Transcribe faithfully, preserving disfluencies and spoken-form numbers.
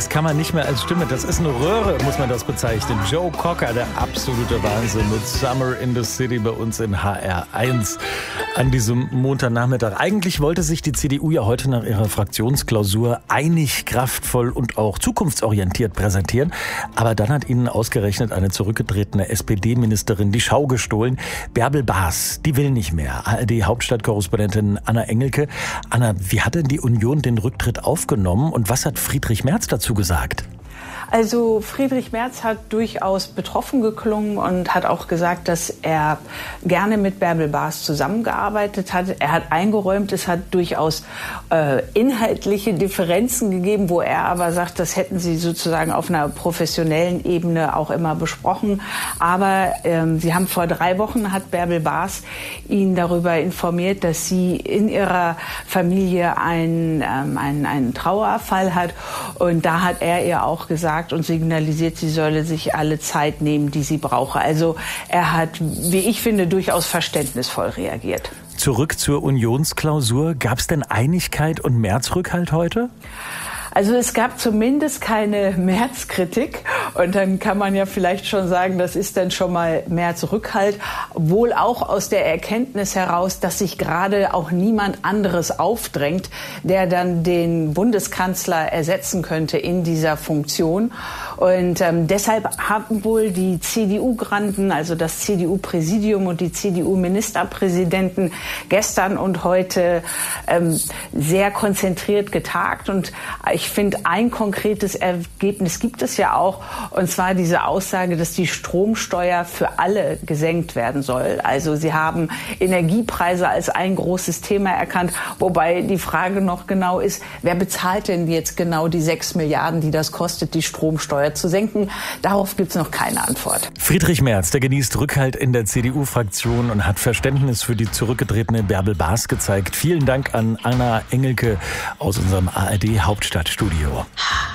Das kann man nicht mehr als Stimme, das ist eine Röhre, muss man das bezeichnen. Joe Cocker, der absolute Wahnsinn mit Summer in the City bei uns in H R eins an diesem Montagnachmittag. Eigentlich wollte sich die C D U ja heute nach ihrer Fraktionsklausur einig, kraftvoll und auch zukunftsorientiert präsentieren. Aber dann hat ihnen ausgerechnet eine zurückgetretene S P D-Ministerin die Schau gestohlen. Bärbel Baas, die will nicht mehr. A R D-Hauptstadtkorrespondentin Anna Engelke. Anna, wie hat denn die Union den Rücktritt aufgenommen und was hat Friedrich Merz dazu gesagt? Also Friedrich Merz hat durchaus betroffen geklungen und hat auch gesagt, dass er gerne mit Bärbel Baas zusammengearbeitet hat. Er hat eingeräumt, es hat durchaus äh, inhaltliche Differenzen gegeben, wo er aber sagt, das hätten sie sozusagen auf einer professionellen Ebene auch immer besprochen. Aber ähm, sie haben vor drei Wochen hat Bärbel Baas ihn darüber informiert, dass sie in ihrer Familie einen, ähm, einen, einen Trauerfall hat. Und da hat er ihr auch gesagt und signalisiert, sie solle sich alle Zeit nehmen, die sie brauche. Also er hat, wie ich finde, durchaus verständnisvoll reagiert. Zurück zur Unionsklausur. Gab es denn Einigkeit und Märzrückhalt heute? Also es gab zumindest keine Märzkritik und dann kann man ja vielleicht schon sagen, das ist dann schon mal Märzrückhalt, wohl auch aus der Erkenntnis heraus, dass sich gerade auch niemand anderes aufdrängt, der dann den Bundeskanzler ersetzen könnte in dieser Funktion. Und ähm, deshalb haben wohl die C D U-Granden, also das C D U-Präsidium und die C D U-Ministerpräsidenten gestern und heute ähm, sehr konzentriert getagt und ich Ich finde, ein konkretes Ergebnis gibt es ja auch, und zwar diese Aussage, dass die Stromsteuer für alle gesenkt werden soll. Also sie haben Energiepreise als ein großes Thema erkannt, wobei die Frage noch genau ist, wer bezahlt denn jetzt genau die sechs Milliarden, die das kostet, die Stromsteuer zu senken? Darauf gibt es noch keine Antwort. Friedrich Merz, der genießt Rückhalt in der C D U-Fraktion und hat Verständnis für die zurückgetretene Bärbel Baas gezeigt. Vielen Dank an Anna Engelke aus unserem A R D-Hauptstadtstudio.